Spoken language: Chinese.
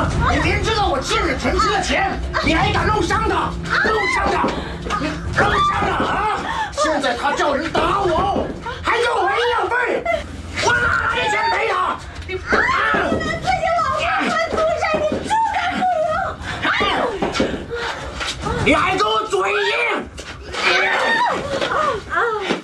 你明知道我今日存起了钱，你还敢弄伤他？弄伤他！你弄伤他啊！现在他叫人打我，还给我赔医药费，我哪来的钱赔他？你自己老婆还出事，你住干不了！ 你还给我嘴硬！